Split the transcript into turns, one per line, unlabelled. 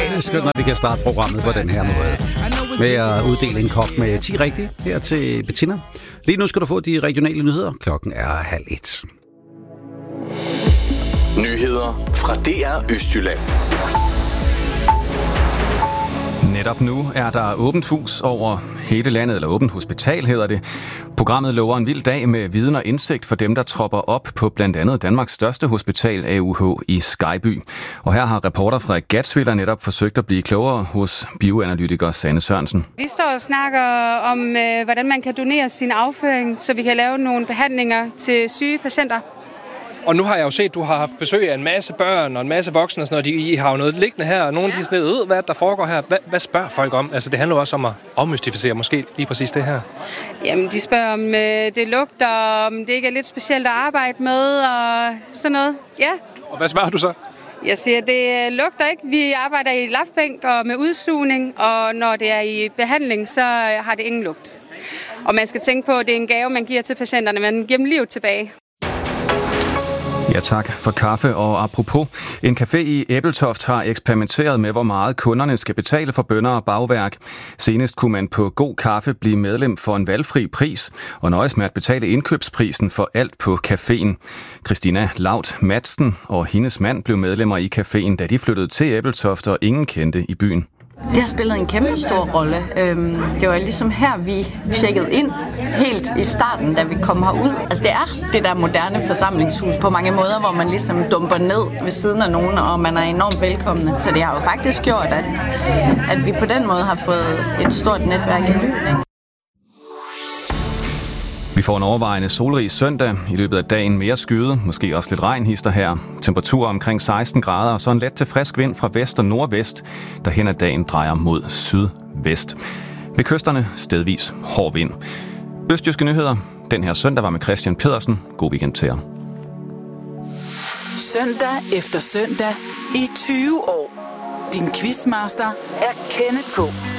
det skønt, når vi kan starte programmet på den her måde. Med at uddele en kop med 10 rigtige her til Bettina. Lige nu skal du få de regionale nyheder. Klokken er 12:30.
Nyheder fra DR Østjylland.
Netop nu er der åbent hus over hele landet, eller åbent hospital hedder det. Programmet lover en vild dag med viden og indsigt for dem, der tropper op på blandt andet Danmarks største hospital, AUH i Skejby. Og her har reporter Frederik Gatsviller netop forsøgt at blive klogere hos bioanalytiker Sanne Sørensen.
Vi står og snakker om, hvordan man kan donere sin afføring, så vi kan lave nogle behandlinger til syge patienter.
Og nu har jeg jo set, at du har haft besøg af en masse børn og en masse voksne og sådan noget. I har jo noget liggende her, og nogle af de sådan noget, hvad der foregår her. Hvad spørger folk om? Altså, det handler også om at afmystificere måske lige præcis det her. Jamen,
de spørger, om det lugter, om det ikke er lidt specielt at arbejde med og sådan noget. Ja.
Og hvad svarer du så?
Jeg siger, det lugter ikke. Vi arbejder i lafbænk og med udsugning, og når det er i behandling, så har det ingen lugt. Og man skal tænke på, at det er en gave, man giver til patienterne. Man giver dem livet tilbage.
Ja, tak for kaffe. Og apropos, en café i Ebeltoft har eksperimenteret med, hvor meget kunderne skal betale for bønner og bagværk. Senest kunne man på God Kaffe blive medlem for en valgfri pris, og nøjes med at betale indkøbsprisen for alt på caféen. Christina Laut Madsen og hendes mand blev medlemmer i caféen, da de flyttede til Ebeltoft, og ingen kendte i byen.
Det har spillet en kæmpe stor rolle. Det var ligesom her, vi tjekkede ind helt i starten, da vi kom herud. Altså det er det der moderne forsamlingshus på mange måder, hvor man ligesom dumper ned ved siden af nogen, og man er enormt velkomne. Så det har jo faktisk gjort, at vi på den måde har fået et stort netværk i byen, ikke?
Vi får en overvejende solrig søndag. I løbet af dagen mere skyde, måske også lidt regnhister her. Temperaturer omkring 16 grader, og så en let til frisk vind fra vest og nordvest, der hen ad dagen drejer mod sydvest. Ved kysterne stedvis hård vind. Østjyske nyheder den her søndag var med Christian Pedersen. God weekend til jer.
Søndag efter søndag i 20 år. Din quizmaster er Kenneth K.